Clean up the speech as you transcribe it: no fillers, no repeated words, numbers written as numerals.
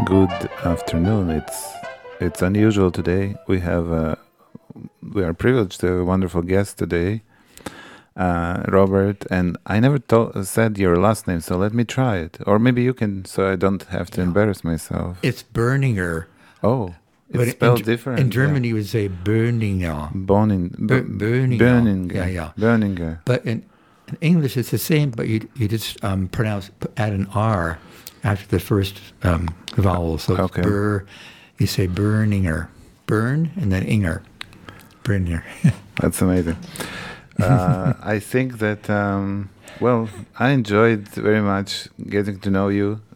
Good afternoon. It's unusual today. We are privileged to have a wonderful guest today, Robert. And I never said your last name, so let me try it. Or maybe you can, so I don't have to embarrass myself. It's Berninger. Oh, But it's spelled different. In German, you would say Böninger. Böninger. Böninger. Yeah, yeah. Böninger. But in English, it's the same, but you just add an R after the first vowel. So it's Okay. you say Berninger. Bern and then Inger. Berninger. That's amazing. I think that, I enjoyed very much getting to know you